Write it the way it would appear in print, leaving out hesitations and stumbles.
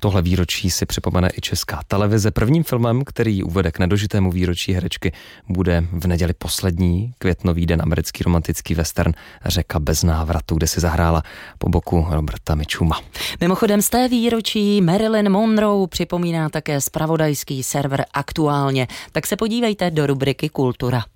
Tohle výročí si připomene i Česká televize. Prvním filmem, který uvede k nedožitému výročí herečky, bude v neděli poslední květnový den americký romantický western Řeka bez návratu, kde si zahrála po boku Roberta Mitchuma. Mimochodem z té výročí Marilyn Monroe připomíná také zpravodajský server Aktuálně. Tak se podívejte do rubriky Kultura.